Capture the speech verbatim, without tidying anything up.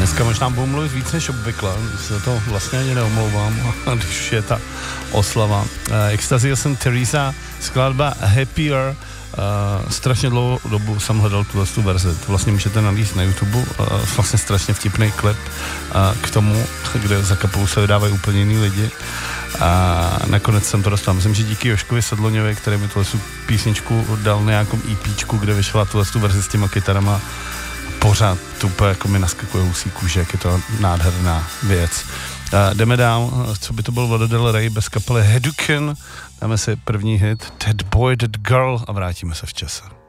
Dneska možná budu mluvit víc než obvykle, se to vlastně ani neomlouvám, když je ta oslava. Uh, Extazy jsem Teresa, skladba Happier. Uh, strašně dlouhou dobu jsem hledal tuhle tu verzi. To vlastně můžete nalíst na YouTube. Uh, vlastně strašně vtipný klip uh, k tomu, kde za kapelu se vydávají úplně jiný lidi. A nakonec jsem to dostal. Myslím, že díky Joškovi Sedloňovi, který mi tuhle písničku dal na nějakom EPčku, kde vyšla tuhle tu verzi s těma kytarama. Pořád úplně jako mi naskakuje husí kůže, jak je to nádherná věc. Uh, jdeme dál, co by to byl Lana Del Rey bez kapely Hadouken. Dáme si první hit That Boy, That Girl a vrátíme se v čase.